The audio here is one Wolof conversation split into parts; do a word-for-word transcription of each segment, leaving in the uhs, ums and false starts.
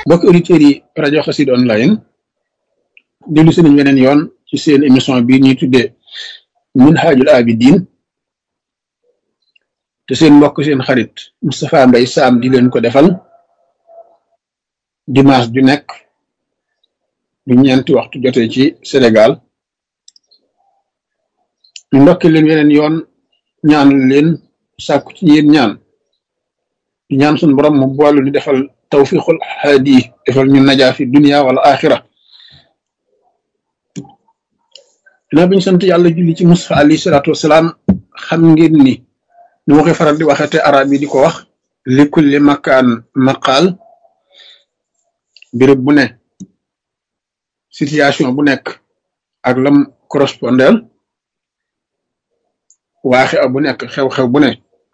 mbokk auditeurs yi rajo Xassida online dellu si nañ weneen yoon ci seen émission bi ñuy tuddee Minhajul Abidin te seen mbokk seen xarit Moustapha Mbaye Sam di leen ko defal dimanche ju nekk bu ñeenti waxtu jotee ci Sénégal ñu ndokki leen weneen yoon ñaan leen sàkku ci yéen ñaan di ñaan suñu borom mu boolu ni defal tawfiqul haadi defal ñu najaa fi dunia wala axira dinaa biñu sant yàlla julli ci Mustafa alayhi salaatu wasalaam xam ngeen ni ni ma koy faral di waxate arab yi di ko wax li kulli makaan maqaal béréb bu ne situation bu nekk ak lam correspondel waaxe a bu nekk xew-xew bu ne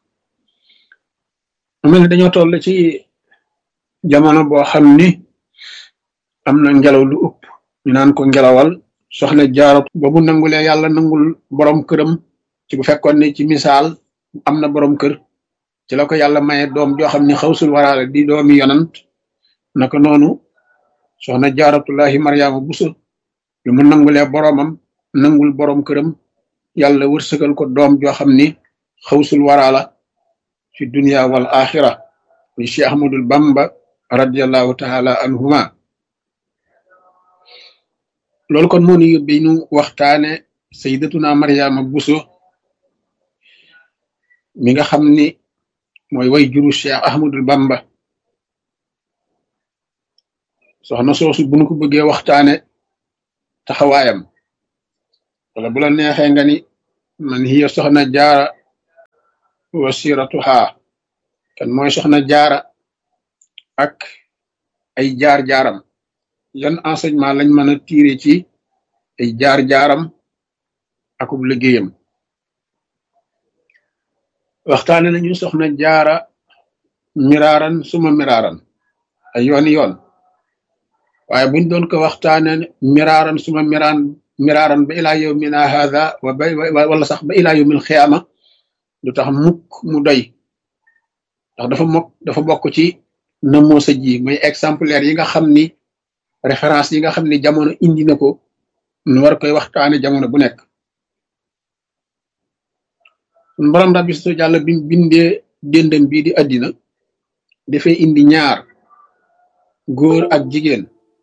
mu mel ni dañoo toll ci jamono boo xam ni am na ngelaw lu ëpp ñu naan ko ngelawal soxna jaaro ba mu nangulee yàlla nangul borom këram ci bu fekkoon ne ci misaal am na borom kër ci la ko yàlla maye doom joo xam ni xawsul waraale di doomi yonant naka noonu soxna jaaratullahi maryaama buso bi mu nangulee boromam nangul borom këram yàlla wërsëgal ko doom joo xam ni xawsul waraala fi dunia wal axira muy Cheikh Ahmadul Bamba radiallahu taala anhuma loolu kon moo ñu yóbbee ñu waxtaane sayyidatuna Mariama Buso mi nga xam ni mooy way juru Cheikh Ahmadul Bamba soxna soosu bu ñu ko bëggee waxtaane taxawaayam wala bu la neexee nga ni man hiya soxna jaara wasiratuha kan mooy soxna jaara ak ay jaar-jaaram yan enseignement lañ mën a tiire ci ay jaar-jaaram akub liggéeyam waxtaane nañu soxna jaara miraaran suma miraaran ay yooni yoon waaye buñ doon ko waxtaane miraaran suma miraan miraaran ba ilaa yawmina hadha wa ba wala sax ba ilaa yawmil xiyaama du tax mukk mu doy ndax dafa mokk dafa bokk ci namoo sa ji muy exemplaire yi nga xam ni référence yi nga xam ni jamono indi na ko nu war koy waxtaane jamono bu nekk sun borom rabbi su jàlla bi bindee déndam bii di àddina dafay indi ñaar góor ak jigéen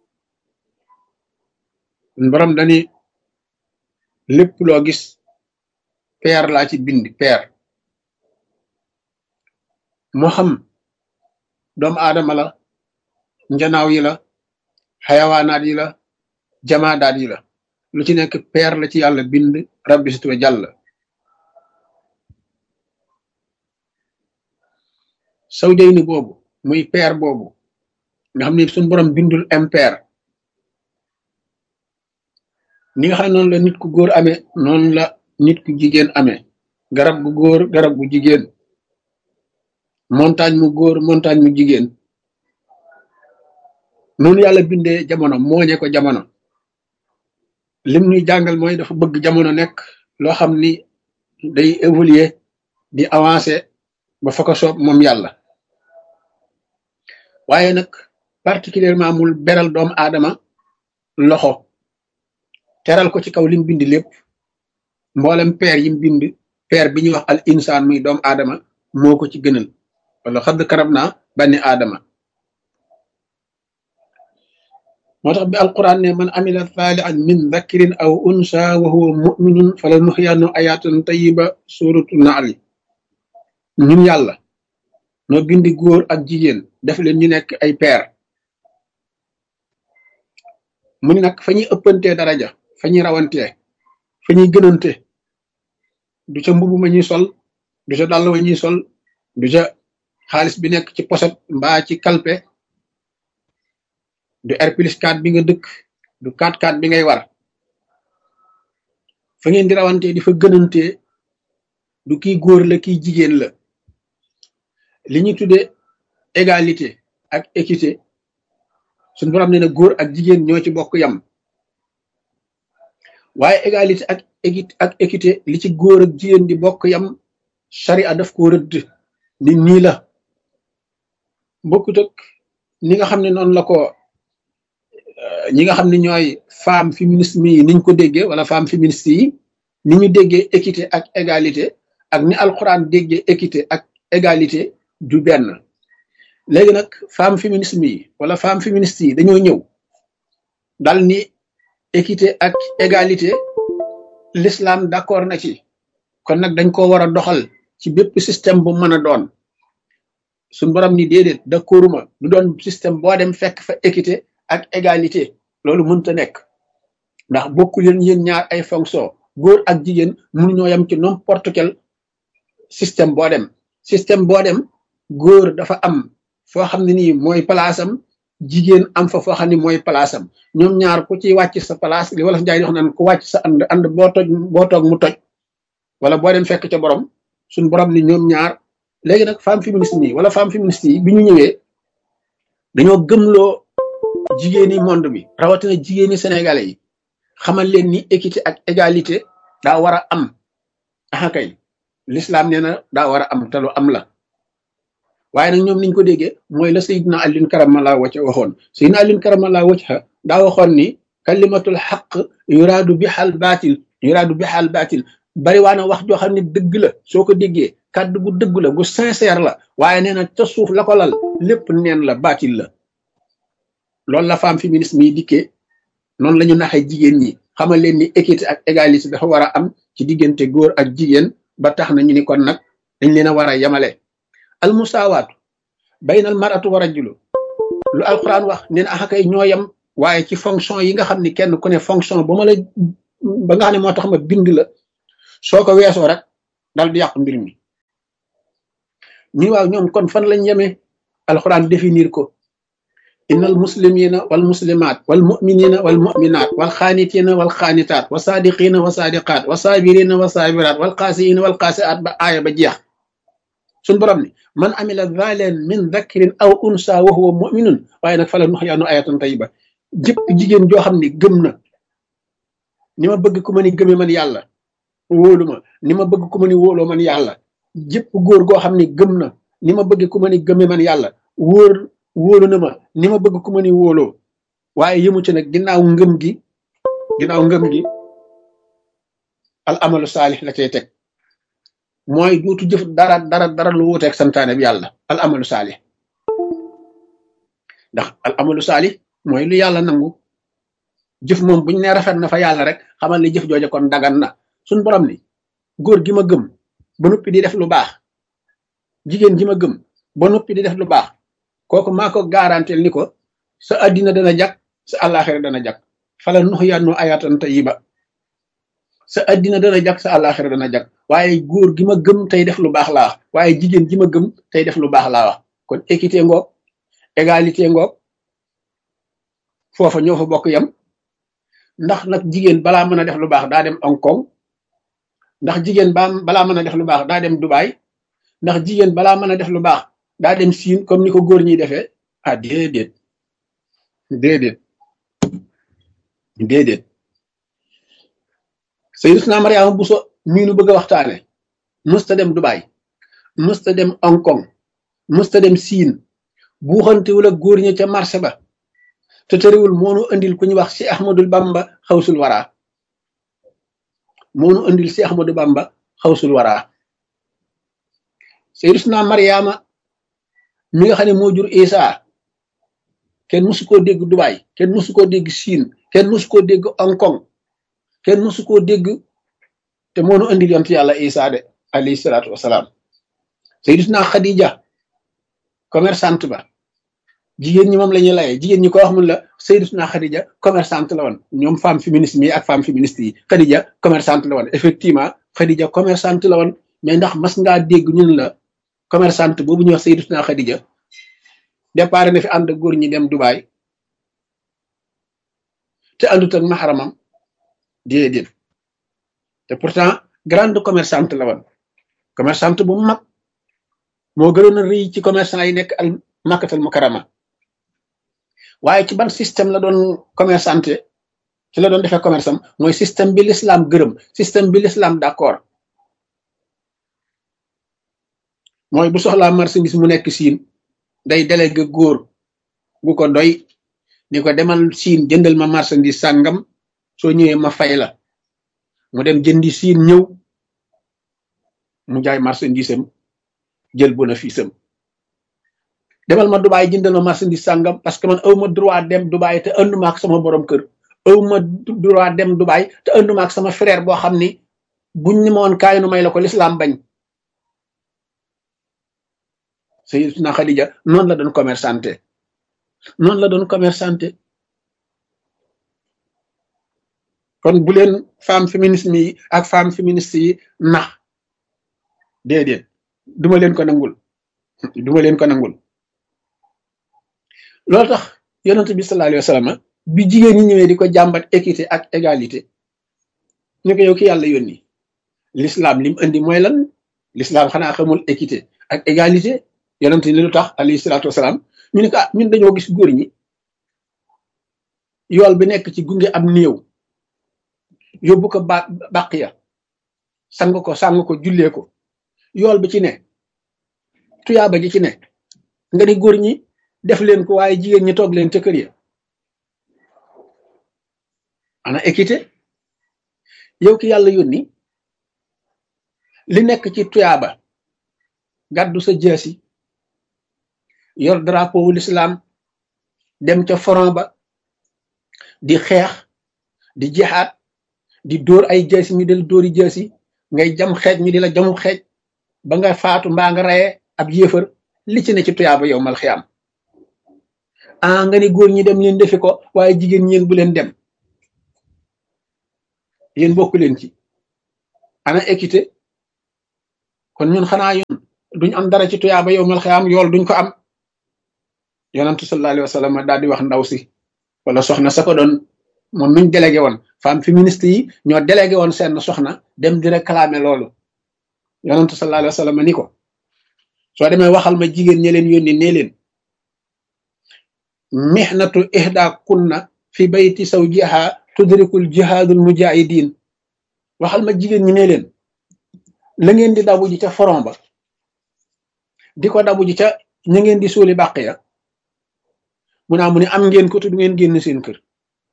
sun borom dani lépp loo gis peer laa ci bind peer moo xam doomu aadama la njanaaw yi la xayawaanaat yi la jamaadaat yi la lu ci nekk peer la ci yàlla bind rabbi situ wa jàll sawjayni boobu muy peer boobu nga xam ne suñu borom bindul impair ni nga xam ne noonu la nit ku góor amee noonu la nit ku jigéen amee garab gu góor garab gu jigéen montagne mu góor montagne mu jigéen noonu yàlla bindee jamono mooñe ko jamono lim ñuy jàngal mooy dafa bëgg jamono nekk loo xam ni day évoluer di avancer ba fa ko soob moom yàlla waaye nag particulièrement mul beral doomu aadama loxo teral ko ci kaw lim bind lépp mboolem peer yim bind peer bi ñuy wax al insaan muy doomu aadama moo ko ci gënal wala xadd karab naa bani aadama moo tax bi alquran ne man amila saalihan min dhakrin aw unsa wa huwa muminun fala nuxyaanu ayatan tayiba suratu naali ñun yàlla noo bindi góor ak jigéen def leen ñu nekk ay peer mu ni nag fa ñuy ëppantee daraja fa ñuy rawantee fa ñuy gënante du ca mbubu ma ñuy sol du ca dàll wa ñuy sol du ca xaalis bi nekk ci poset mbaa ci kalpe du R plus quatre bi nga dëkk du quatre quatre bi ngay war fa ngeen di rawantee di fa gënantee du kii góor la kii jigéen la li ñuy tuddee égalité ak équité suñu borom nee na góor ak jigéen ñoo ci bokk yam waaye égalité ak équité ak équité li ci góor ak jigéen di bokk yam charia daf ko rëdd ni nii la bokkut ak ni nga xam ne noonu la ko ñi nga xam ne ñooy femme féminisme yi niñ ko déggee wala femme féministe yi ni ñu déggee équité ak égalité ak ni alxuraan déggee équité ak égalité du benn. léegi nag femme féminisme yi wala femme féministe yi dañoo ñëw dal ni équité ak égalité l'islam d'accord na ci kon nag dañ ko war a doxal ci bépp système bu mën a doon suñ borom ni déedéet d'accorduma du doon système boo dem fekk fa équité ak égalité loolu mënta nekk ndax bokku leen yéen ñaar ay fonction góor ak jigéen mënuñoo yem ci n'importe quel système boo dem système boo dem góor dafa am foo xam ne nii mooy place am jigéen am fa foo xam ne mooy place am ñoom ñaar ku ci wàcc sa place li wala njaay di wax naan ku wàcc sa ànd ànd boo toj boo toog mu toj wala boo dem fekk ca borom suñ borom ni ñoom ñaar. léegi nag femme féministe yi wala femme féministe yi bi ñu ñëwee dañoo gëmloo jigéeni monde bi rawatina jigéeni sénégalais yi xamal leen ni équité ak égalité daa war a am aha kay l'islam nee na daa war a am te lu am la waaye nag ñoom niñ ko déggee mooy la Seydina Alioune karamallahu wajha waxoon Seydina Alioune karamallahu wajha daa waxoon ni kalimatul xaq yuraadu bihal baatil yuraadu bihal baatil bari waa na wax joo xam ne dëgg la soo ko déggee kàddu gu dëgg la gu sincère la waaye nee na ca suuf la ko lal lépp neen la baatil la loolu la femme féministe mi dikkee noonu la ñu naxee jigéen ñi xamal leen ni équité ak égalité dafa war a am ci diggante góor ak jigéen ba tax na ñu ni kon nag dañ leen a war a yemale al musaawaatu baynal mar'atu wa rajulu lu alquran wax nee na axakay ñoo yem waaye ci fonction yi nga xam ni kenn ku ne fonction ba ma la ba nga xam ne moo tax ma bind la soo ko weesoo rek dal di yàq mbir mi ñi waaw ñoom kon fan lañ yemee alquran définir ko innal muslimina wal muslimat wal muminina wal muminat wal xaanitina wal xaanitaat wa saadiqina wa saadiqaat wa saabirina wa saabiraat wal qaasiina wal qaasiaat ba aaya ba jeex suñ borom ni man amila zaliman min dhakrin aw unsa wa huwa muminun waaye nag fala nuxyaanu ayatan tayiba jëpp jigéen joo xam ne gëm na ni ma bëgg ku ma ni gëme man yàlla wóolu ma ni ma bëgg ku ma ni wóoloo man yàlla jëpp góor goo xam ne gëm na ni ma bëgg ku ma ni gëme man yàlla wóor wóolu na ma ni ma bëgg ku ma ni wóoloo waaye yëmu ci nag ginnaaw ngëm gi ginnaaw ngëm gi al amalu saalih la cay teg mooy dootu jëf dara dara dara lu wuuteeg santaane bi yàlla al amalu saalih ndax al amalu saalih mooy lu yàlla nangu jëf moom buñ ne rafet na fa yàlla rek xamal ne jëf jooja kon dagan na suñ borom ni góor gi ma gëm ba noppi di def lu baax jigéen ji ma gëm ba noppi di def lu baax kooku maa ko garantel ni ko sa addina dana jag sa àllaaxira dana jag fala nuxyaanu ayatan tayyiba sa addina dana jag sa àllaaxira dana jag waaye góor gi ma gëm tey def lu baax laa wax waaye jigéen ji ma gëm tey def lu baax laa wax kon équité ngoog égalité ngoog foofa ñoo fa bokk yam ndax nag jigéen balaa mën a def lu baax daa dem Hong Kong ndax jigéen ba balaa mën a def lu baax daa dem Dubaï ndax jigéen balaa mën a def lu baax daa dem Siin comme ni ko góor ñi defee ah déedéet déedéet déedéet Sayyidatuna Mariama Bousso mii nu bëgg a waxtaane mësta dem Dubaï mësta dem Hong Kong mësta dem Siin buuxantewul ak góor ñi ca marché ba te tëriwul moonu andil ku ñu wax si Ahmadul Bamba xawsul waraa moonu andil si Ahmadou Bamba xawsul waraa Sayyidatuna Mariama mi nga xam ne moo jur Isa kenn mësu koo dégg Dubaï kenn mësu koo dégg Chine kenn mësu koo dégg Hong Kong kenn mësu koo dégg te moonu andil yont yàlla Isa de alayhi salaatu wasalaam Sayyidatuna Khadija commerçante ba jigéen ñi moom la ñuy layee jigéen ñi ko wax mun la Sayyidatuna Khadija commerçante la woon ñoom femme féministe yi ak femme féministe yi Khadija commerçante la woon effectivement Khadija commerçante la woon mais ndax mas ngaa dégg ñun la commerçante boobu ñuy wax Sayyidatuna Khadija départ na fi ànd ak góor ñi dem Dubaï te àndut ak maxaramam déedéet te pourtant grande commerçante la woon commerçante bu mag moo gënoon a rëy ci commerçant yi nekk al Makkatal Mukarrama waaye ci ban système la doon commerçante ci la doon defee commerce am mooy système bi l'islam gërëm système bi l'islam d'accord mooy bu soxlaa marchandise mu nekk Siin day délégué góor gu ko doy ni ko demal siin jëndal ma marchandise sàngam soo ñëwee ma fay la mu dem jëndi siin ñëw mu jaay marchandise am jël bénéfice am demal ma Dubaay jëndal ma marchandise sàngam parce que man aw ma droit dem Dubaay te anduma ak sama borom kër aw ma droit dem Dubaay te anduma ak sama frère boo xam ni buñ ni ma woon kaay nu may la ko l'islam bañ. Sayyidatuna Khadija noonu la doon commerçante noonu la doon commerçante kon bu leen femme féminisme yi ak femme féministe yi nax déedéet duma leen ko nangul duma leen ko nangul loolu tax yonent bi sallallahu alayhi wa sallam bi jigéen ñi ñëwee di ko jàmbat équité ak égalité ñu ko yow ki yàlla yónni l'islam lim indi mooy lan l'islam xanaa xamul équité ak égalité yonent ni lu tax alayhi salaatu wasalaam ñu ne ko ah ñun dañoo gis góor ñi yool bi nekk ci gunge am néew yóbbu ko ba bàq ya sang ko sang ko jullee ko yool bi ci ne tuyaaba ji ci ne nga ni góor ñi def leen ko waaye jigéen ñi toog leen ca kër ya ana équité yow ki yàlla yónni li nekk ci tuyaaba gàddu sa jaasi yor drapeau l'islam dem ca front ba di xeex di jihaad di dóor ay jaasi ñu del dóori jaasi ngay jam xeej ñu di la jamu xeej ba nga faatu mbaa nga rayee ab yéefar li ci ne ci tuyaaba yow mal xiyaam ah nga ni góor ñi dem leen defi ko waaye jigéen ñeen bu leen dem yéen bokku leen ci ana équité kon ñun xanaa yoon duñ am dara ci tuyaaba yow mal xiyaam yool duñ ko am yonentu sallallahu alayhi wa sallam daal di wax ndaw si wala soxna sa ko doon moom miñ délégué woon femme féministe yi ñoo délégué woon seen soxna dem di réclamer loolu yonentu sallallahu alayhi wa sallam ni ko soo demee waxal ma jigéen ñi leen yónni nee leen mihnatu ihda kunna fi bayti zawjiha tudrikul jihadul mujahidin waxal ma jigéen ñi nee leen la ngeen di dabu ji ca front ba di ko dabu ji ca ña ngeen di suuli bàq ya mu naa mu ne am ngeen ko te du ngeen génn seen kër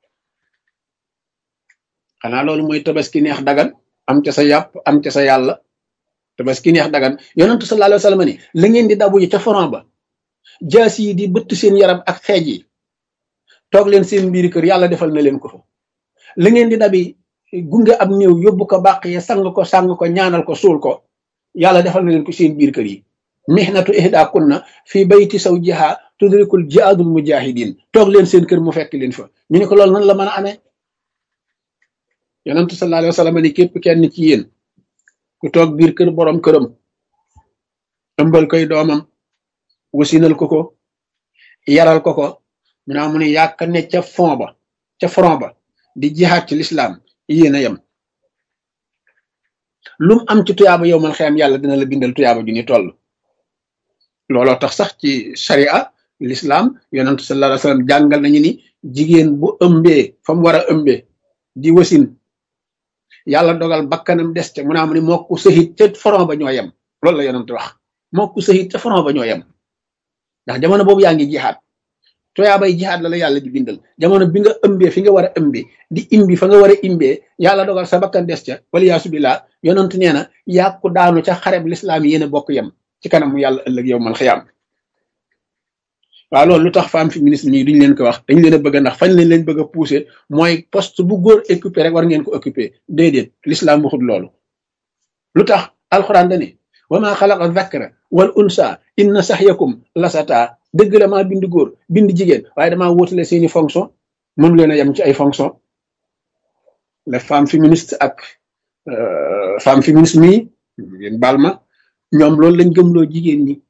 xanaa loolu mooy tabaski neex dagan am ca sa yàpp am ca sa yàlla tabaski neex dagan yonentu sallallahu alayhi wa sallam ni la ngeen di dabu ji ca front ba jaas yi di bëtt seen yaram ak xeej yi toog leen seen biir kër yàlla defal na leen ko fa la ngeen di dabi gunge ab néew yóbbu ko bàq ya sang ko sang ko ñaanal ko suul ko yàlla defal na leen ko seen biir kër yi mihnatu ihda kunna fi bayti zawjiha tudrikul jihadul mujahidin toog leen seen kër mu fekk leen fa ñu ne ko loolu nan la mën a amee yonentu sallallahu alayhi wa sallam ni képp kenn ci yéen ku toog biir kër borom këram ëmbal koy doomam wasinal ko ko yaral ko ko mu naa mu ne yàkk ne ca fond ba ca front ba di jihaad ci l'islam yéen a yem lum am ci tuyaaba yow mal xeyam yàlla dina la bindal tuyaaba ju ni toll looloo tax sax ci sharia l'islam yonentu sallallahu alayhi wa sallam jàngal nañu ni jigéen bu ëmbee fa mu war a ëmbee di wasin yàlla dogal bakkanam des ca mu naa mu ne moo ko sëhit ca front ba ñoo yem loolu la yonentu wax moo ko sëhit ca front ba ñoo yem ndax jamono boobu yaa ngi jihaad tuyaabay jihaad la la yàlla di bindal jamono bi nga ëmbee fi nga war a ëmbee di imbi fa nga war a imbee yàlla dogal sa bakkan des ca wala yaasu billah yonentu nee na yàkku daanu ca xareb l'islam yéen a bokk yem ci kanamu yàlla ëllëg yow mal xiyaam waaw loolu lu tax femme féministe nii duñ leen ko wax dañ leen a bëgg ndax fañ leen leen bëgg a pousser mooy poste bu góor occupé rek war ngeen ko occupé déedéet l'islam waxut loolu lu tax alxuraan dane wa ma xalaqa dhakara wal unsa inna sahyakum lasata dëgg la maa bind góor bind jigéen waaye damaa wóotale seeni fonction mënu leen a yem ci ay fonction les femmes féministes ak femme féministe mii ngeen baal ma ñoom loolu lañ gëmloo jigéen ñi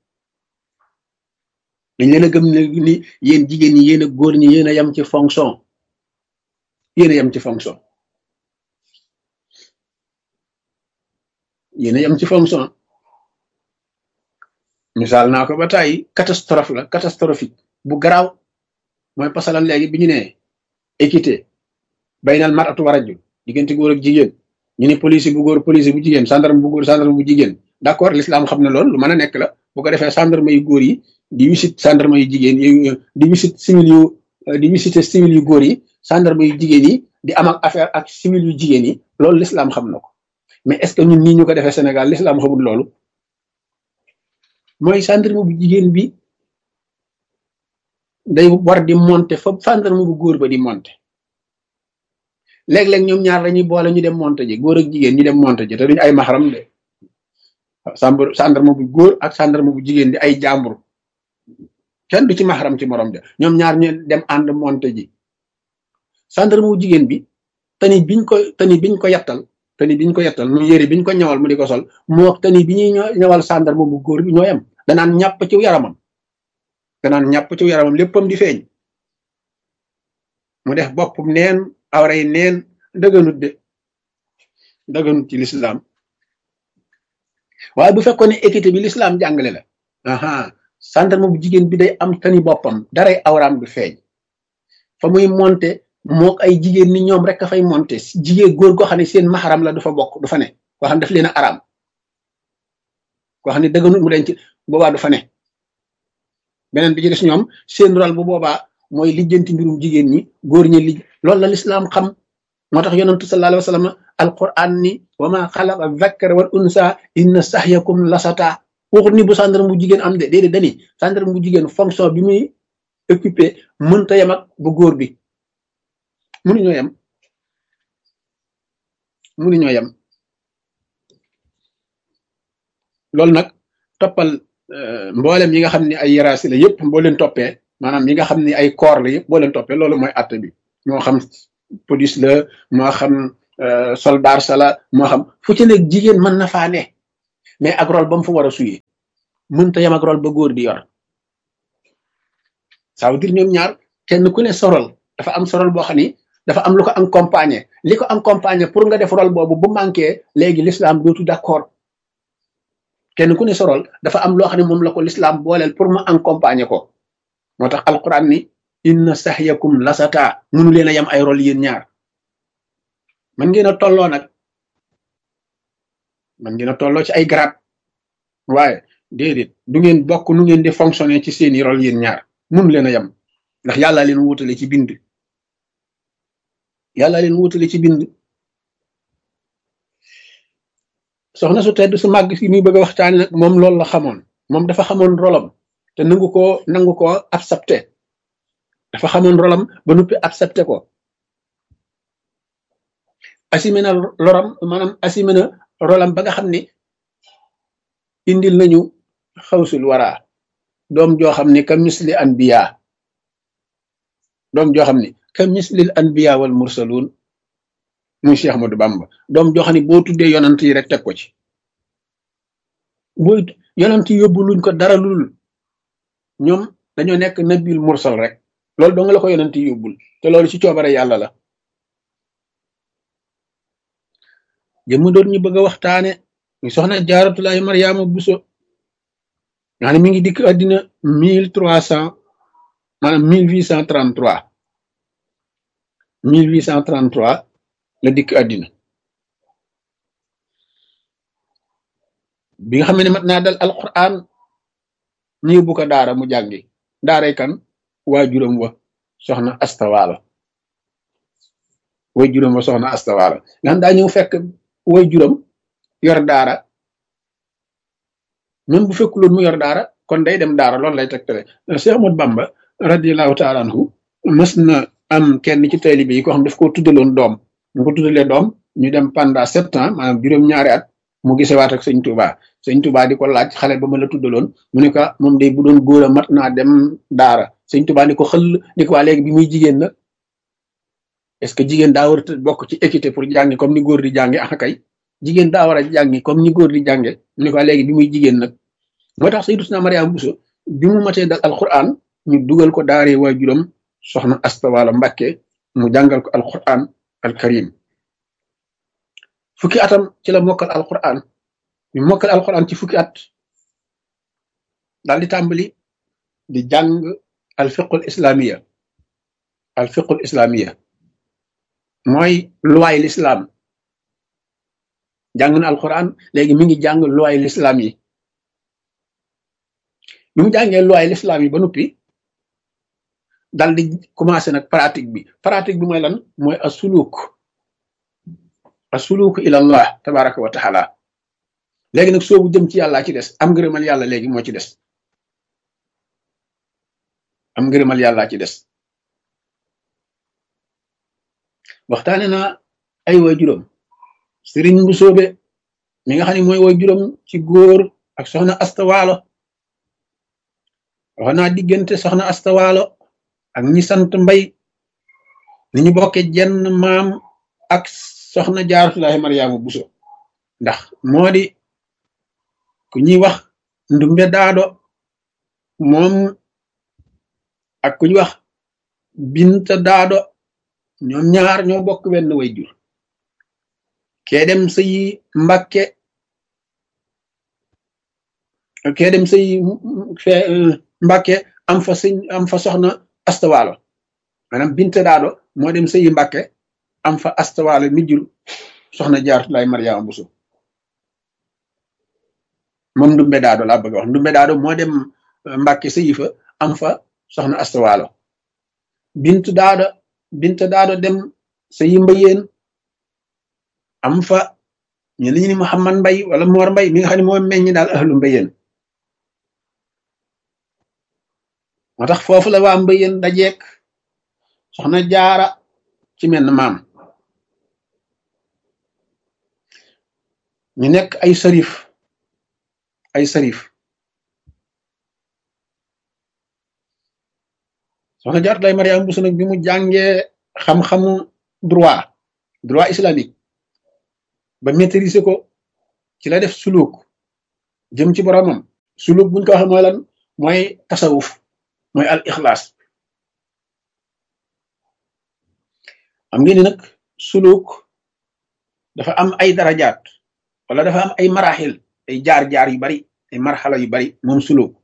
dañ leen a gëm ne ni yéen jigéen ñi yéen a góor ñi yéen a yem ci fonction yéen a yem ci fonction yéen a yem ci fonction misaal naa ko ba tàyyi catastrophe la catastrophique bu garaaw mooy pasalan léegi bi ñu ne équité baynal mar'atu wa rajul diggante góor ak jigéen ñu ne police bu góor police bu jigéen gendarme bu góor gendarme bu jigéen d'accord l'islam xam ne loolu lu mën a nekk la bu ko defee gendarme yu góor yi di wisit gendarme yu jigéen yi di wisit civil yu di visiter civil yu góor yi gendarme yu jigéen yi di am ak affaire ak civil yu jigéen yi loolu l'islam xam na ko mais est ce que ñun nii ñu ko defee Sénégal l'islam xamul loolu mooy gendarme bu jigéen bi day war di monter fa gendarme bu góor ba di monter léeg-léeg ñoom ñaar dañuy boole ñu dem monter ji góor ak jigéen ñu dem monter ji te duñu ay maxaram de samb gendarme bu góor ak gendarme bu jigéen di ay jàmbur kenn du ci maxaram ci morom ja ñoom ñaar ñu dem ànd monter ji gendarme bu jigéen bi tani biñ ko tani biñ ko yettal tani biñ ko yettal mu yëre biñ ko ñawal mu di ko sol mu wax tani bi ñuy ñawal gendarme bu góor bi ñoo yem danaan ñàpp ci yaramam danaan ñàpp ci yaramam léppam di feeñ mu def boppam neen awray neen dëgganut de dëgganut ci l'islam waaye bu fekkoon ne équité bi l'islam jàngale la aha gendarme bu jigéen bi day am tani boppam daray awraam du feeñ fa muy monte mook ay jigéen ni ñoom rek a fay monte jigéen góor goo xam ne seen maxaram la du fa bokk du fa ne koo xam ne daf leen a araam koo xam ne dëgganut mu denc boobaa du fa ne beneen bi ci des ñoom seen rôle bu boobaa mooy lijjanti mbirum jigéen ñi góor ñi lij loolu la lislaam xam moo tax yonentu sallallahu alayhi wa sallam alquran ni wa ma xalaqa dhakara wal unsa inna sahyakum lasata waxut ni bu gendarme bu jigéen am de déedéet dani gendarme bu jigéen fonction bi muy occupé mënta yem ak bu góor bi mënuñoo yem mënuñoo yem loolu nag toppal mboolem yi nga xam ne ay yaraasi la yëpp boo leen toppee maanaam yi nga xam ne ay corps la yëpp boo leen toppee loolu mooy atte bi moo xam police la moo xam soldat sa la moo xam fu ci nekk jigéen mën na faa ne mais ak rôle ba mu fa war a suyee mënta yem ak rôle ba góor di yor ça veut dire ñoom ñaar kenn ku ne sorol dafa am sorol boo xam ni dafa am lu ko accompagner li ko accompagner pour nga def rôle boobu bu manqué léegi l'islam dootu d'accord kenn ku ne sorol dafa am loo xam ne moom la ko l'islam booleel pour mu accompagner ko moo tax alquran ni inna sahyakum lasata mënu leen a yem ay rôle yéen ñaar man ngeen a tolloo nag man ngeen a tolloo ci ay grade waaye déedéet du ngeen bokk nu ngeen di fonctionner ci seeni rôle yéen ñaar mënu leen a yem ndax yàlla leen wutale ci bind yàlla leen wutale ci bind soxna su tedd su màgg si muy bëgg a waxtaane nag moom loolu la xamoon moom dafa xamoon rolam te nangu ko nangu ko accepté dafa xamoon rolam ba nuppi accepté ko assumé na loram maanaam assumé na rolam ba nga xam ni indil nañu xawsul wara doom joo xam ni ka misli anbiya doom joo xam ni ka mislil anbiya wal mursalun muy Cheikh Ahmadou Bamba doom joo xam ne boo tuddee yonant yi rek teg ko ci booy yonant yi yóbbu luñ ko dara lul ñoom dañoo nekk nabil mursal rek loolu doo nga la ko yonant yi yóbbul te loolu ci coobare yàlla la jëmm doon ñu bëgg a waxtaane ñu soxna Jaaratulaay Mariama Buso nga xam ne mi ngi dikk àddina mille trois cent maanaam mille huit cent trente trois mille huit cent trente trois la dikk àddina bi nga xam ne mat naa dal alquran ñu yóbbu ko daara mu jàngi daaray kan waa juróom wa soxna astawaala way juróom wa soxna astawaala nga xam daa ñëw fekk way juróom yor daara même bu fekkuloon mu yor daara kon day dem daara loolu lay tegtale Cheikh Ahmadou Bamba radiyallahu taala anhu mas na am kenn ci taalibe yi ko xam daf ko tuddaloon doom mu ko tuddalee doom ñu dem pendant sept ans maanaam juróom-ñaari at mu gisewaat ak sëñ Touba sëñ Touba di ko laaj xale ba ma la tuddaloon mu ne ko moom day bu doon góor a mat naa dem daara sëñ Touba ni ko xëll ni ko waa léegi bi muy jigéen nag est-ce que jigéen daa war a bokk ci équité pour jàngi comme ni góor di jànge ah kay jigéen daa war a jàngi comme ni góor di jànge mu ne ko waa léegi bi muy jigéen nag moo tax Sayyidatuna Mariama Bousso bi mu matee dal alquran ñu dugal ko daaree waajuram soxna Astawaala Mbàkke mu jàngal ko alquran alkarim fukki atam ci la mokkal alquran ñu mokkal alquran ci fukki at daal di tàmbali di jàng alfiqul islamiya alfiqul islamiya mooy luwaay l'islam jàng na alquran léegi mi ngi jàng luwaay l'islam yi bi mu jàngee loi l'islam yi ba noppi dal di commencé nag pratique bi pratique bi mooy lan mooy asuluk asuluk ila allah tabaraka wa taala léegi nag soobu jëm ci yàlla ci des am ngërëmal yàlla léegi moo ci des am ngërëmal yàlla ci des waxtaane na ay way juróom sëriñ bu soobe mi nga xam ne mooy way juróom ci góor ak soxna astawaalo wax naa diggante soxna astawaalo ak ñi sant mbay ni ñu bokke jenn maam ak soxna jaaratullahi maryaama buso ndax moo di ku ñuy wax ndumbe daado moom ak ku ñuy wax binta daado ñoom ñaar ñoo bokk wenn way jur kee dem sëyi mbàkke kee dem sëyi fe mbàkke am fa sëñ am fa soxna astawaalo maanaam binta daado moo dem sëyi mbàkke am fa astawaalo mi jur soxna jaaratullahi maryaama buso moom ndumbe daado laa bëgg wax ndumbe daado moo dem mbàkke sëyi fa am fa soxna astawaalo bint daado bint daado dem sëyi mbayeen am fa ñu li ñu ni Muhammad Mbay wala Moor Mbay mi nga xam ne moo meññi daal ahlu mbayeen moo tax foofu la waa mbayeen dajeek soxna jaara ci menn maam ñu nekk ay sarif ay sarif soxna jaaratu lay Mariama Bousso nag bi mu jàngee xam-xamu droit droit islamique ba maîtriser ko ci la def suluk jëm ci boromam suluk buñ ko waxee mooy lan mooy tasawuf mooy al ixlaas xam ngeen ni nag suluk dafa am ay darajaat wala dafa am ay maraxil ay jaar-jaar yu bari ay marxala yu bari moom suluk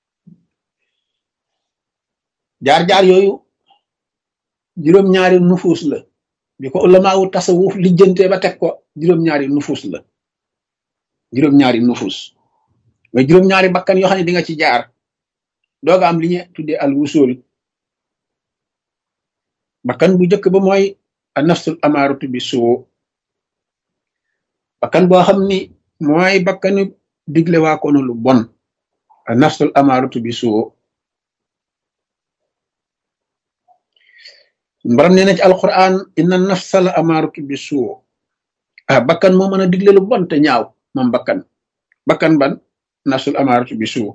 jaar-jaar yooyu juróom-ñaari nufuus la bi ko ulamaawu tasawuf lijjante ba teg ko juróom-ñaari nufuus la juróom-ñaari nufuus mooy juróom-ñaari bakkan yoo xam ne di nga ci jaar dooga am li ñu tuddee al wusul bakkan bu njëkk ba mooy a nafsul amaaratu bi suu bakkan boo xam ni mooy bakkanu digle waa koonu lu bon a nafsul amaaratu bi suu mbaram nee na ci alquran inna nafsa la amaaratu bi suu ah bakkan moo mën a digle lu bon te ñaaw moom bakkan bakkan ban nafsul amaaratu bi suu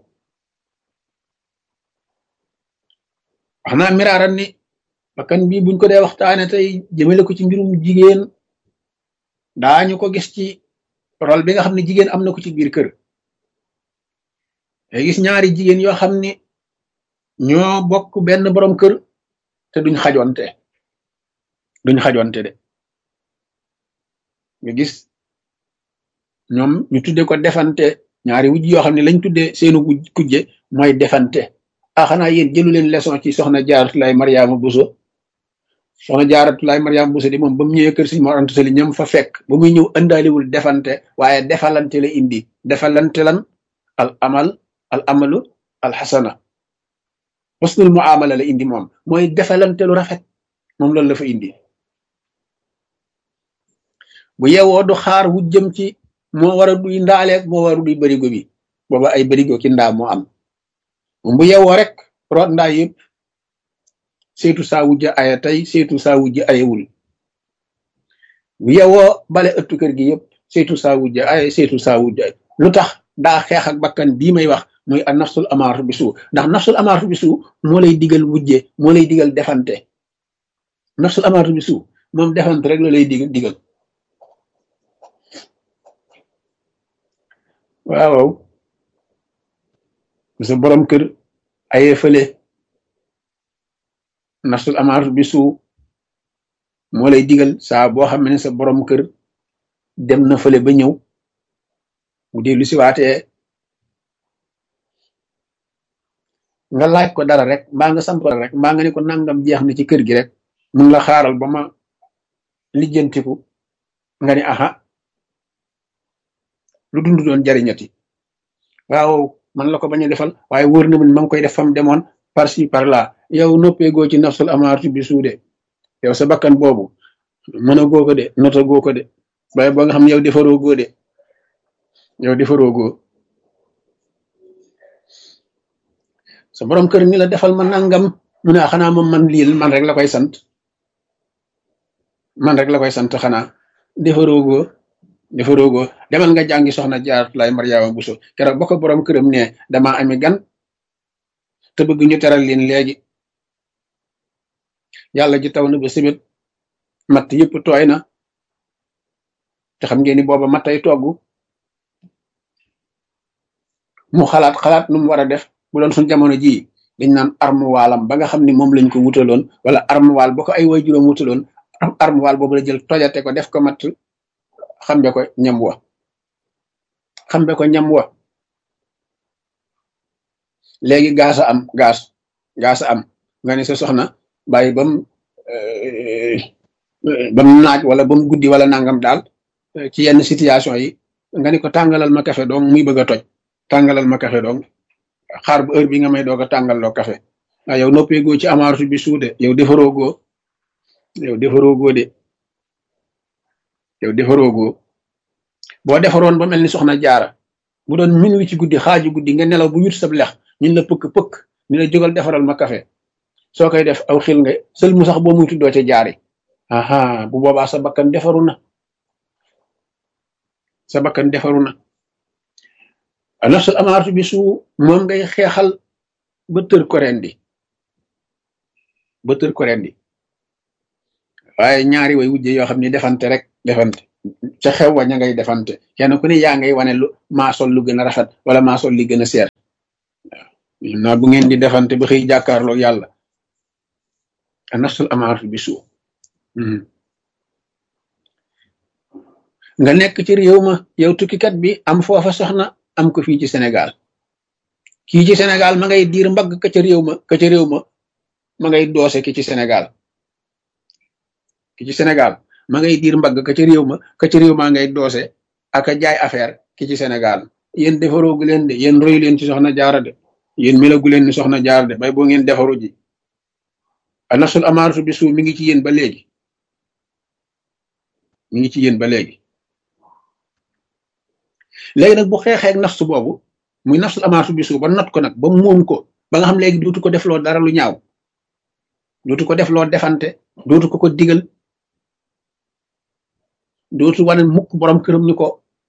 wax naa miraaran ni bakkan bii buñ ko dee waxtaane tey jëmale ko ci mbirum jigéen daañu ko gis ci rôle bi nga xam ne jigéen am na ko ci biir kër day gis ñaari jigéen yoo xam ni ñoo bokk benn borom kër te duñ xajonte duñ xajonte de nga gis ñoom ñu tudde ko defante ñaari wujj yoo xam ne lañ tudde seenu kujje mooy defante ah xanaa yéen jëlu leen leçon ci soxna Jaaratulaay Mariama Bousso soxna Jaaratulaay Mariama Bousso di moom ba mu ñëwee kër Sëriñ Mor Anta Sali ñam fa fekk ba muy ñëw ëndaaliwul defante waaye defalante la indi defalante lan al amal al amalu al xasana husnul muamala la indi moom mooy defalante lu rafet moom loolu la fa indi bu yeewoo du xaar wu jëm ci moo war a duy ndaaleeg moo war a duy barigo bi booba ay barigo ki ndaa moo am moom bu yeewoo rek root ndaa yëpp seetu saa wujja aya tey seetu saa wujja ayewul bu yeewoo bale ëttu kër gi yëpp seetu saa wujja ay seetu saa wujja ay lu tax daa xeex ak bakkan bii may wax mooy a nafsul amaaratu bi suu ndax nafsul amaaratu bi suu moo lay digal wujje moo lay digal defante nafsul amaaratu bi suu moom defante rek la lay digal digal waaw sa borom kër ayee fële nafsul amaaratu bi suu moo lay digal saa boo xam ne sa borom kër dem na fële ba ñëw mu dellu si waatee nga laaj ko dara rek mbaa nga samp rek mbaa nga ne ko nangam jeex na ci kër gi rek mun la xaaral ba ma lijjantiku nga ni aha lu dund doon jariñati waaw man la ko bañ a defal waaye wóor na man ma ngi koy def fam demoon par ci par là yow noppeegoo ci nafsul amaaratu bi suude yow sa bakkan boobu mën a goo ko de nota goo ko de waaye boo nga xam ne yow defaroo goo de yow defaroo goo sa borom kër ni la defal ma nangam mu ne xanaa moom man lii man rek la koy sant man rek la koy sant xanaa defaroo goo defaroo goo demal nga jàngi soxna jaar lay Mariama Bousso keroog ba ko borom këram ne damaa ami gan te bëgg ñu teral leen léegi yàlla ji taw na ba sibit matt yëpp tooy na te xam ngeen ni booba mattay togg mu xalaat xalaat nu mu war a def bu doon suñ jamono jii dañ naan armuwaalam ba nga xam ni moom lañ ko wutaloon wala armuwaal ba ko ay way juróom wutaloon armuwaal boobu la jël tojate ko def ko matt xambe ko ñam wa xambe ko ñam wa léegi gaasa am gaas gaasa am nga ne sa soxna bàyyi bam bam naaj wala bam guddi wala nangam daal ci yenn situation yi nga ni ko tàngalal ma café dong muy bëgg a toj tàngalal ma café dong xaar bu heure bi nga may doog a tàngal loo café ah yow noppee goo ci amaaratu bi suude yow defaroo goo yow defaroo goo de yow defaroo goo boo defaroon ba mel ni soxna jaara bu doon min wi ci guddi xaaju guddi nga nelaw bu wut sab lex ñun la pëkk pëkk ni la jógal defaral ma café soo koy def aw xil nga sël mu sax boo muy tuddoo ca jaari aha bu boobaa sa bakkan defaru na sa bakkan defaru na nafsul amaaratu bi suu moom ngay xeexal ba tër ko rendi ba tër ko rendi waaye ñaari way wujje yoo xam ne defante rek defante ca xew wa ña ngay defante kenn ku ne yaa ngay wane lu maa sol lu gën a rafet wala maa sol li gën a seer waaw naa bu ngeen di defante ba xëy jàkkaarloo yàlla nafsul amaaratu bi suu nga nekk ci réew ma yow tukkikat bi am foofa soxna am ko fii ci Sénégal kii ci Sénégal ma ngay diir mbagg ka ca réew ma ka ca réew ma ma ngay doose ki ci Sénégal ki ci Sénégal ma ngay diir mbagg ka ca réew ma ka ca réew maa ngay doose ak a jaay affaire ki ci Sénégal yéen defaroogu leen de yéen royu leen ci soxna jaara de yéen melagu leen ni soxna jaara de bay boo ngeen defaru ji a nafsul amaaratu bi suu mi ngi ci yéen ba léegi mi ngi ci yéen ba léegi léegi nag bu xeexee ak nafsu boobu muy nafsul amaaratu bi suu ba not ko nag ba moom ko ba nga xam léegi dootu ko def loo dara lu ñaaw dootu ko def loo defante dootu ko ko digal dootu wane mukk borom këram ni ko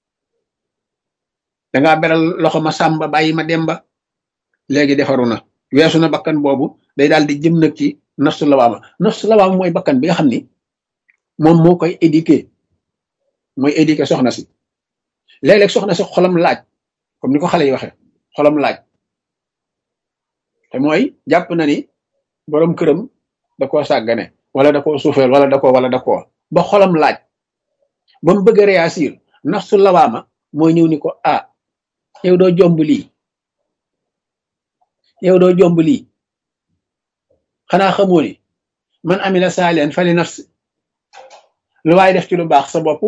dangaa beral loxo ma sàmba bàyyi ma demba léegi defaru na weesu na bakkan boobu day daal di jëm nag ci nafsu lawaama nafsu lawaama mooy bakkan bi nga xam ni moom moo koy éduquer mooy éduquer soxna si léeg-léeg soxna si xolam laaj comme ni ko xale yi waxee xolam laaj te mooy jàpp na ni borom këram da koo sàggane wala da koo suufeel wala da koo wala da koo ba xolam laaj ba mu bëgg a réagir nafsu lawaama mooy ñëw ni ko ah yow doo jomb lii yow doo jomb lii xanaa xamoo ni man amila saalihan fali nafsi lu waay def ci lu baax sa bopp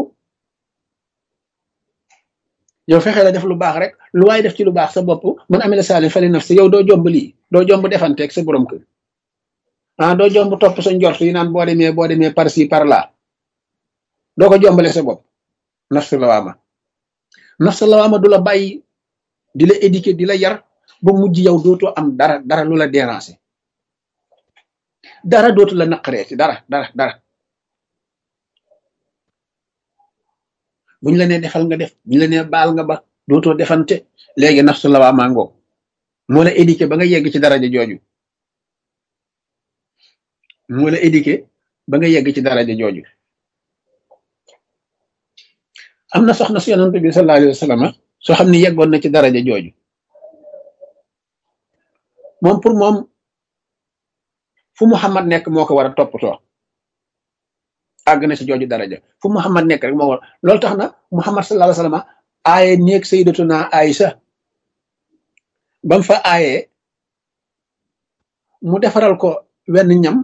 yow fexe la def lu baax rek lu waay def ci lu baax sa bopp man amila saalihan fali nafsi yow doo jomb lii doo jomb defanteeg sa borom kër ah doo jomb topp sa njort yi naan boo demee boo demee par ci par là doo ko jombale sa bopp nafsu lawaama nafsu lawaama du la bàyyi di la éduquer di la yar ba mujj yow dootoo am dara dara lu la déranger dara dootu la naqaree ci dara dara dara buñ la nee defal nga def buñ la nee baal nga ba dootoo defante léegi nafsu lawaama ngoo moo la éduquer ba nga yegg ci daraja jooju moo la éduquer ba nga yegg ci daraja jooju am na soxna si yonent bi sallallahu alayhi wa sallam soo xam ne yeggoon na ci daraja jooju moom pour moom fu Muhammad nekk moo ko war a toppatoo àgg na ci jooju daraja fu Muhammad nekk rek moo war loolu tax na Muhammad sallallahu alayhi wa sallam aaye néeg sayyidatuna Aïcha ba mu fa aayee mu defaral ko wenn ñam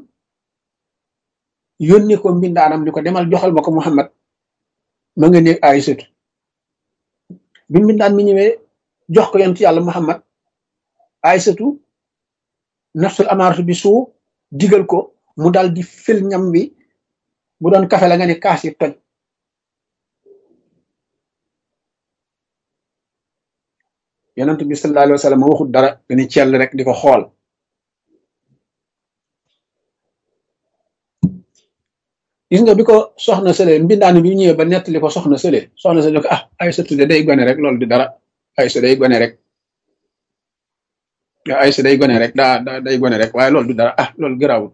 yónni ko mbindaanam ni ko demal joxal ma ko Muhammad ma nga néeg Aïchatu bi mbindaan mi ñëwee jox ko yonent yàlla Muhammad Aysatu nafsul amaaratu bi suu digal ko mu dal di fil ñam wi bu doon kafe la nga ne kaas yi toj yonent bi sallallahu alayhi wa sallam waxut dara dañuy cell rek di ko xool gis nga bi ko soxna sële mbindaanu bi ñëwee ba nettali ko soxna sële soxna sële ko ah Aysatu de day gone rek loolu di dara Aysa day gone rek waaw Aysa day gone rek daa daa day gone rek waaye loolu du dara ah loolu gëraawul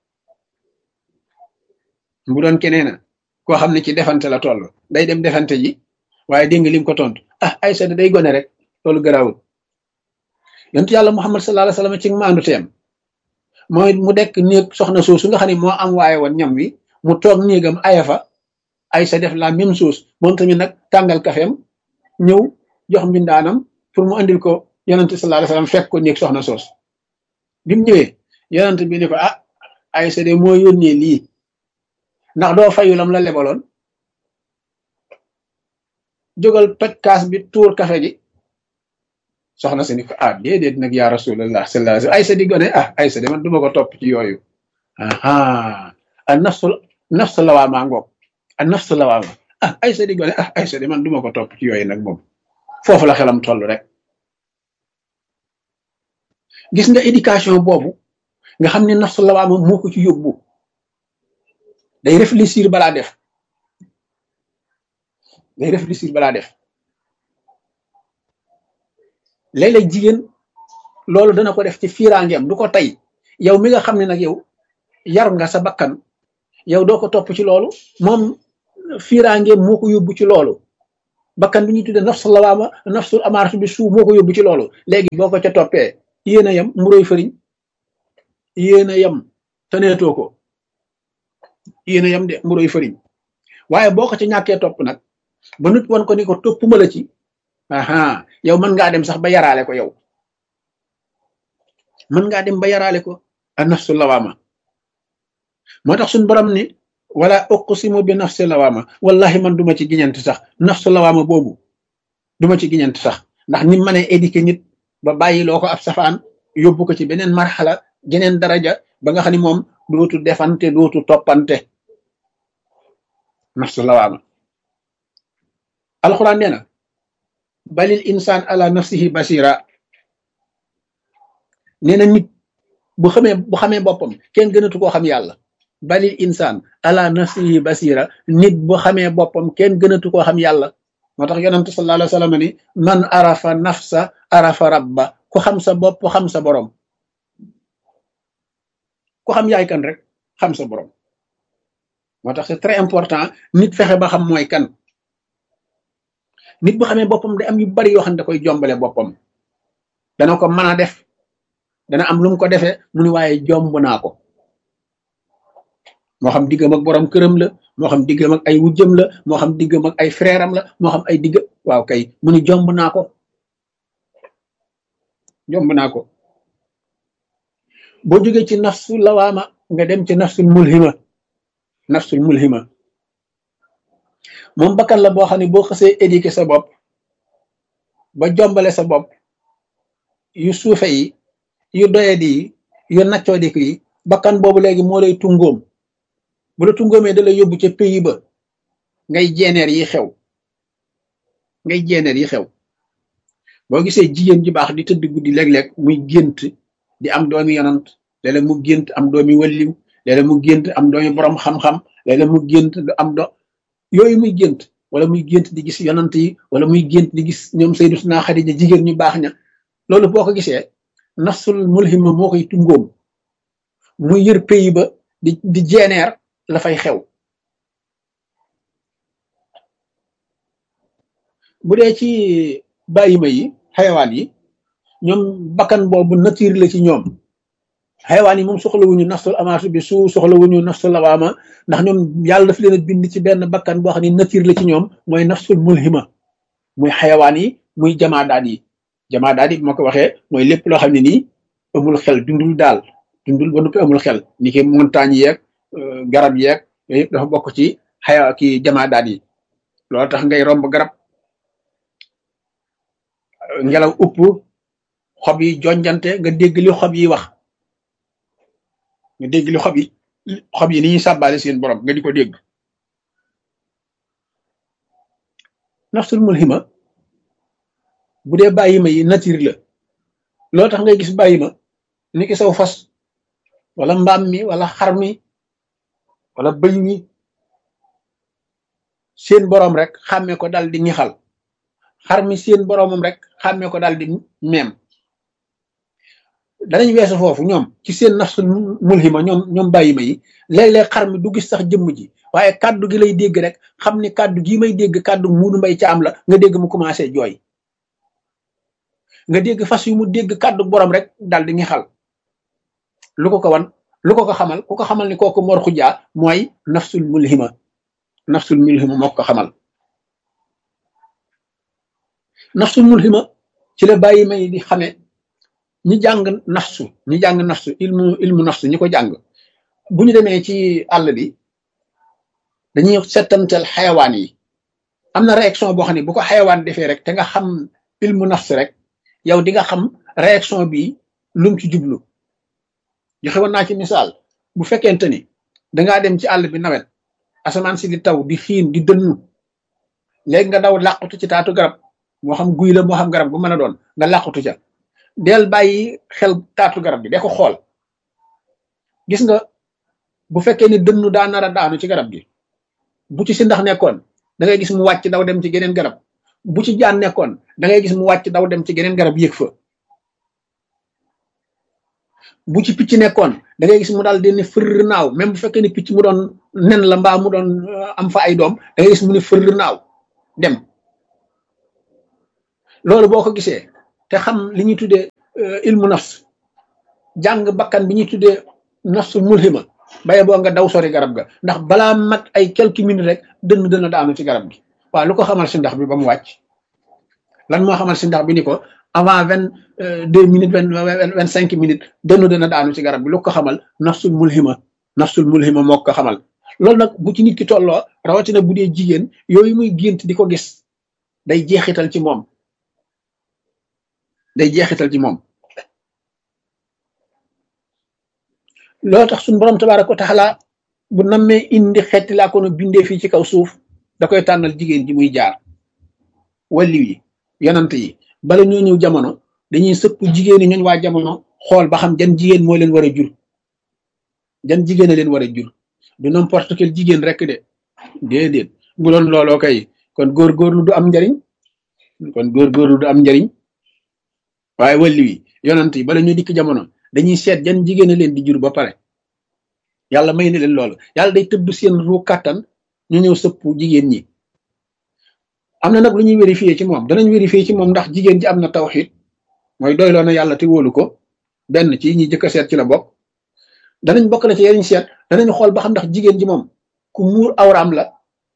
bu doon keneen koo xam ne ci defante la toll day dem defante ji waaye dégg nga lim ko tontu ah Aysa day gone rek loolu gëraawul yonent yàlla Muhammad sallallahu alayhi wa sallam ci maandu teem mooy mu dekk néeg soxna soosu nga xam ne moo am waaye woon ñam wi mu toog néegam aya fa Aysa def la même chose moom tamit nag tàngal kafeem ñëw jox mbindaanam pour mu andil ko yonent sallallahu alayhi wa sallam fekk ko néeg soxna soos bi mu ñëwee yonent bi ni ko ah Aysa de moo yónnee lii ndax doo fayulam la lebaloon jógal toj kaas bi tuur kafe gi soxna si ni ko ah déedéet nag yaa rasulallah sallallahu alayhi wa sallam Aysa di gone ah Aysa de man duma ko topp ci yooyu aha a nafsul nafsu lawaama ngoog a nafsu lawaama ah Aysa di gone ah Aysa de man duma ko topp ci yooyu nag moom foofu la xelam toll rek gis nga éducation boobu nga xam ne nafsu lawaama moo ko ci yóbbu day réfléchir balaa def day réfléchir balaa def léeg-léeg jigéen loolu dana ko def ci fiiraangeem du ko tey yow mi nga xam ne nag yow yar nga sa bakkan yow doo ko topp ci loolu moom fiiraangeem moo ko yóbbu ci loolu bakkan bi ñuy tudde nafsul lawaama nafsul amaaratu bi suu moo ko yóbbu ci loolu léegi boo ko ca toppee yéen a yem mburoy fëriñ yéen a yem taneetoo ko yéen a yem de mburoy fëriñ waaye boo ko ca ñàkkee topp nag ba nit wan ko ni ko toppuma la ci aha yow mën ngaa dem sax ba yaraale ko yow mën ngaa dem ba yaraale ko a nafsul lawaama moo tax suñ borom ni wala uqsimu bi nafsi lawaama wallahi man duma ci giñant sax nafsu lawaama boobu duma ci giñant sax ndax ni mënee éduquer nit ba bàyyi loo ko ab safaan yóbbu ko ci beneen marxala geneen daraja ba nga xam ne moom dootu defante dootu toppante nafsu lawaama alxuraan nee na balil insaan ala nafsihi basira nee na nit bu xamee bu xamee boppam kenn gënatu koo xam yàlla balil insaan ala nafsihi basira nit bu xamee boppam kenn gënatu koo xam yàlla moo tax yonent sallallahu alayhi wa sallam ni man arafa nafsa arafa rabba ku xam sa bopp xam sa borom ku xam yaay kan rek xam sa borom moo tax c'est très important nit fexe ba xam mooy kan nit bu xamee boppam day am yu bari yoo xam ne da koy jombale boppam dana ko mën a def dana am lu mu ko defee mu ni waaye jomb naa ko moo xam diggam ak borom këram la moo xam diggam ak ay wujjam la moo xam diggam ak ay frère am la moo xam ay digg waaw kay mu ni jomb naa ko jomb naa ko boo jógee ci nafsu lawaama nga dem ci nafsul mulhima nafsul mulhima moom bakkan la boo xam ne boo xasee éduquer sa bopp ba jombale sa bopp yu suufe yi yu doyadi yi yu naccoo dik yi bakkan boobu léegi moo lay tungoom bu la tungoomee da lay yóbbu ca pays ba ngay jeeneer yi xew ngay jeeneer yi xew boo gisee jigéen ji baax di tëdd guddi léeg-léeg muy gént di am doomi yonant léeg-léeg mu gént am doomi walliw léeg-léeg mu gént am doomi borom xam-xam léeg-léeg mu gént am do yooyu muy gént wala muy gént di gis yonant yi wala muy gént di gis ñoom Sayyidatuna Xadija jigéen ñu baax ña loolu boo ko gisee nafsul mulhima moo koy tungoom muy yër pays ba di di jeeneer la fay xew bu dee ci bàyyima yi xayawaan yi ñoom bakkan boobu nature la ci ñoom xayawaan yi moom soxlawuñu nafsul amaatu bi su soxlawuñu nafsul lawaama ndax ñoom yàlla daf leen a bind ci benn bakkan boo xam ne nature la ci ñoom mooy nafsul mulhima muy xayawaan yi muy jamaadaat yi jamaadaat yi bu ma ko waxee mooy lépp loo xam ne nii amul xel dundul daal dundul ba noppi amul xel ni ki montagne yeeg garab yeeg yooyu yëpp dafa bokk ci xaya ki jamaadaat yi loolu tax ngay romb garab ngelaw upp xob yi jonjante nga dégg li xob yi wax nga dégg li xob yi xob yi ni ñuy sàbbaale seen borom nga di ko dégg nafsul mulhima bu dee bàyyi ma yi nature la loo tax ngay gis bàyyi ma ni ki saw fas wala mbaam mi wala xar mi wala bëy mi seen boroom rek xàmmee ko dal di ñixal xar mi seen boroomam rek xàmmee ko dal di meem danañ weesu foofu ñoom ci seen nafsul mulhima ñoom ñoom bàyyi ma yi léeg-léeg xar mi du gis sax jëmm ji waaye kàddu gi lay dégg rek xam ni kàddu gii may dégg kàddu muudu mbay ca am la nga dégg mu commencé jooy nga dégg fas yu mu dégg kàddu borom rek dal di ñixal lu ko ko wan lu ko ko xamal ku ko xamal ni kooku mor xujaa mooy nafsul mulhima nafsul mulhima moo ko xamal nafsul mulhima ci la bàyyi may di xame ñi jàng nafsu ñi jàng nafsu ilmu ilmu nafsu ñi ko jàng bu ñu demee ci àll bi dañuy settantal xayawaan yi am na réaction boo xam ne bu ko xayawaan defee rek te nga xam ilmu nafsu rek yow di nga xam réaction bi lum ci jublu joxe woon naa ci misaal bu fekkente ni dangaa dem ci àll bi nawet asamaan si di taw di xiin di dënnu léegi nga daw làqutu ci taatu garab moo xam guy la moo xam garab bu mën a doon nga làqutu ca del bàyyi xel taatu garab bi de ko xool gis nga bu fekkee ni dënnu daa nar a daanu ci garab gi bu ci si ndax nekkoon da ngay gis mu wàcc daw dem ci geneen garab bu ci jaan nekkoon da ngay gis mu wàcc daw dem ci geneen garab yéeg fa bu ci picc nekkoon da ngay gis mu daal di ne fër naaw même bu fekkee ni picc mu doon nen la mbaa mu doon am fa ay doom da ngay gis mu ne fër naaw dem loolu boo ko gisee te xam li ñuy tuddee ilmu nafs jàng bakkan bi ñuy tuddee nafsul mulhima baye boo nga daw sori garab ga ndax balaa mat ay quelques minutes rek dënn dënn daanu ci garab gi waaw lu ko xamal si ndax bi ba mu wàcc lan moo xamal si ndax bi ni ko avant vingt deux minutes vingt vingt cinq minutes dënn dënn daanu ci garab gi lu ko xamal nafsul mulhima nafsul mulhima moo ko xamal loolu nag bu ci nit ki tolloo rawatina bu dee jigéen yooyu muy gént di ko gis day jeexital ci moom day jeexital ci moom loolu tax suñu borom tabaaraka wa taala bu nammee indi xeeti laa ko no bindee fii ci kaw suuf da koy tànnal jigéen ji muy jaar walliw yi yonant yi bala ñoo ñëw jamono dañuy sëpp jigéen yi ñooñ waa jamono xool ba xam jan jigéen moo leen war a jur jan jigéen a leen war a jur du n'importe quel jigéen rek de déedéet bu doon looloo kay kon góorgóorlu du am njariñ kon góorgóorlu du am njariñ waaye walliw yi yonant yi bala ñoo dikk jamono dañuy seet jan jigéen a leen di jur ba pare yàlla may na leen loolu yàlla day tëbb seen ruu kàttan ñu ñëw sëpp jigéen ñi am na nag lu ñuy vérifier ci moom danañ vérifier ci moom ndax jigéen ji am na tawxiid mooy doyloo na yàlla te wóolu ko benn ci ñi jëkk a seet ci la bokk danañ bokk na ci yeneen seet danañ xool ba xam ndax jigéen ji moom ku muur awraam la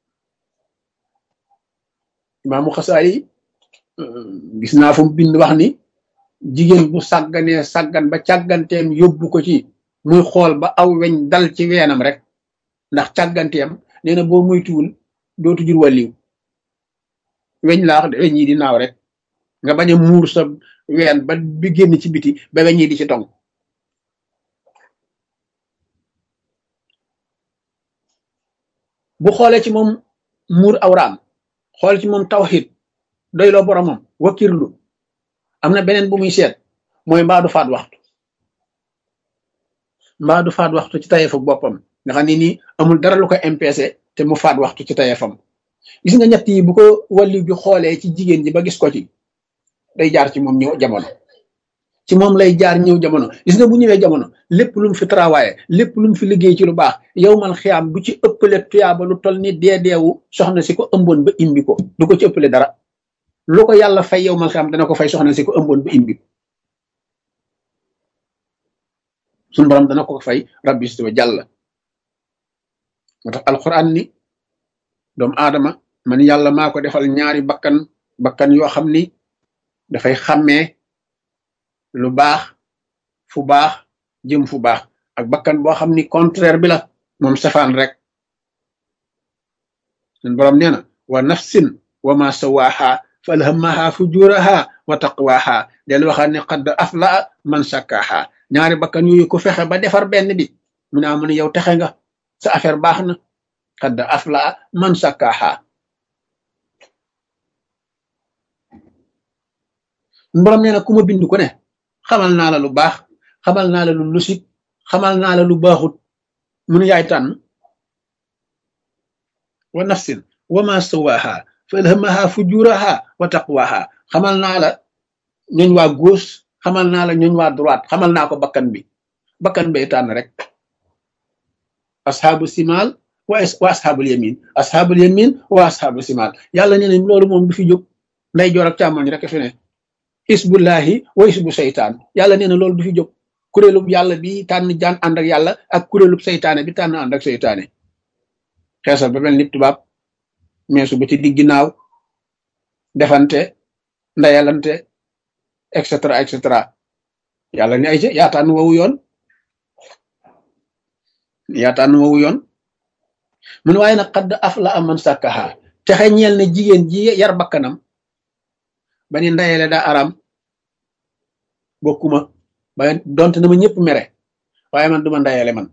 imaamu Xasaali gis naa fu mu bind wax ni jigéen bu sàgganee sàggan ba càgganteem yóbbu ko ci muy xool ba aw weñ dal ci weenam rek ndax càgganteem nee na boo muytuwul dootu jur wàlliw weñ laa wax de weñ yi di naaw rek nga bañ a muur sa ween ba bi génn ci biti ba weñ yi di ci tong bu xoolee ci moom muur awraam xool ci moom tawxiid doyloo boromam wakkirlu am na beneen bu muy seet mooy mbaa du faat waxtu mbaa du faat waxtu ci tayeefu boppam nga xam ne nii amul dara lu ko empêché te mu faat waxtu ci tayeefam gis nga ñett yi bu ko wàllu bi xoolee ci jigéen ji ba gis ko ci day jaar ci moom ñëw jamono ci moom lay jaar ñëw jamono gis nga bu ñëwee jamono lépp lu mu fi travaillé lépp lu mu fi liggéey ci lu baax yow mal xiyaam du ci ëppale tuyaaba lu toll ni dee deewu soxna si ko ëmboon ba imbi ko du ko ci ëppale dara lu ko yàlla fay yow mal xiyaam dana ko fay soxna si ko ëmboon ba imbi ko suñu borom dana ko fay rabbi istuwa jàll moo tax alquran ni doomu aadama man yàlla maa ko defal ñaari bakkan bakkan yoo xam ni dafay xàmmee lu baax fu baax jëm fu baax ak bakkan boo xam ni contraire bi la moom safaan rek suñu borom nee na wa nafsin wa ma sawaaha fa alhamaha fujuraha wa taqwaha del waxaat ne qad aflaa man sakkaaha ñaari bakkan yooyu ko fexe ba defar benn bi mu naa mu ne yow texe nga sa affaire baax na qad aflaa man sakkaaha borom nee na ku ma bind ku ne xamal naa la lu baax xamal naa la lu lusik xamal naa la lu baaxut mu ne yaay tànn wa nafsin wa ma sawaha fa alhamaha fujuraha wa taqwaha xamal naa la ñooñ waa gauche xamal naa la ñooñ waa droite xamal naa ko bakkan bi bakkan bay tànn rek ashabu simal wa wa ashabul yamin ashabul yamin wa ashabu simal yàlla nee na loolu moom du fi jóg nday joor ak càmmoñ rek fi ne isbullahi wa isbu seytaan yàlla nee na loolu du fi jóg kuréelub yàlla bi tànn jaan ànd ak yàlla ak kuréelub seytaane bi tànn ànd ak seytaane xeesal ba mel ni tubaab meesu ba ci digg ginnaaw defante ndayalante et cetera et cetera yàlla ni ay ca yaataan wowu yoon yaataan wowu yoon mun waaye nag xadd afla a man sàkkaha texe ñeel ne jigéen ji yar bakkanam ba ni ndayale daa aram bokkuma ba donte na ma ñëpp mere waaye man duma ndayale man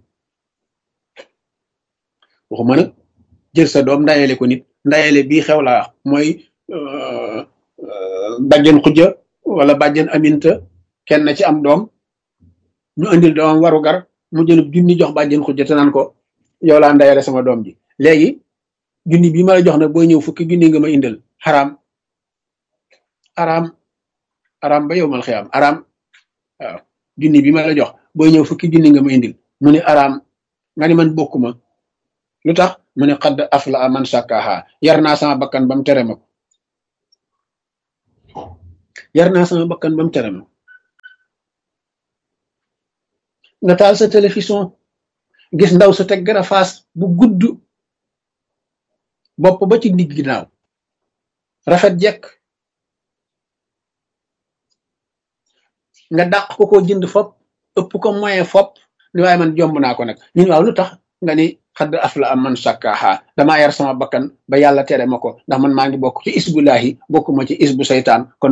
waxuma nag jël sa doom ndayale ko nit ndayale bii xew laa mooy bàjjen xujja wala bàjjen aminta kenn ci am doom ñu andil doomam waru gar mu jëlub junni jox bàjjen xujja te naan ko yow laa ndayale sama doom ji léegi junni bii ma la jox nag booy ñëw fukki junni nga ma indil xaraam araam araam ba yow mal xiyaam araam waaw junni bi ma la jox booy ñëw fukki junni nga ma indil mu ne araam nga ni man bokkuma lu tax mu ne xadd afla man sàkkaaha yar naa sama bakkan ba mu tere ma ko yar naa sama bakkan ba mu tere ma nga taal sa télévision gis ndaw sa teg gara faas bu gudd bopp ba ci ndigg ginnaaw rafet jekk nga dàq ko ko jënd fop ëpp ko moyen fop ni waaye man jomb naa ko nag ñun waaw lu tax nga ni xadd afla am man sàkkaaha damaa yar sama bakkan ba yàlla tere ma ko ndax man maa ngi bokk ci isbullahi bokkuma ci isbu seytaan kon